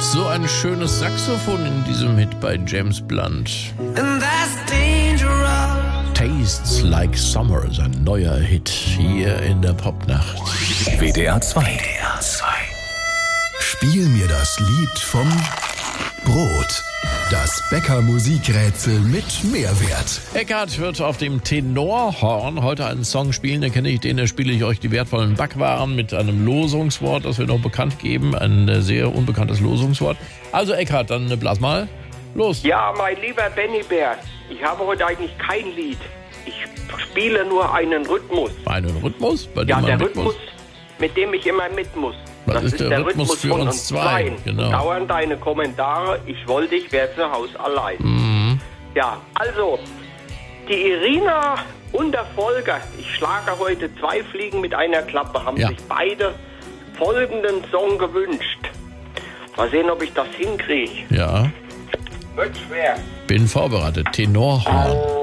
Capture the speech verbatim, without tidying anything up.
So ein schönes Saxophon in diesem Hit bei James Blunt. And that's dangerous. Tastes Like Summer, sein neuer Hit hier in der Popnacht. W D R zwei. W D R zwei. Spiel mir das Lied vom Brot. Das Bäcker-Musikrätsel mit Mehrwert. Eckhard wird auf dem Tenorhorn heute einen Song spielen, den kenne ich, den da spiele ich euch die wertvollen Backwaren mit einem Losungswort, das wir noch bekannt geben, ein sehr unbekanntes Losungswort. Also Eckhard, dann blas mal los. Ja, mein lieber Benny Bär, ich habe heute eigentlich kein Lied. Ich spiele nur einen Rhythmus. Einen Rhythmus? Bei dem ja, man der mit Rhythmus, muss? mit dem ich immer mit muss. Das, das ist der, der Rhythmus, Rhythmus für von uns zwei. zwei. Genau. Dauern deine Kommentare, ich wollte, ich wäre zu Hause allein. Mhm. Ja, also, die Irina und der Volker, ich schlage heute zwei Fliegen mit einer Klappe, haben ja. sich beide folgenden Song gewünscht. Mal sehen, ob ich das hinkriege. Ja. Wird schwer. Bin vorbereitet. Tenorhorn.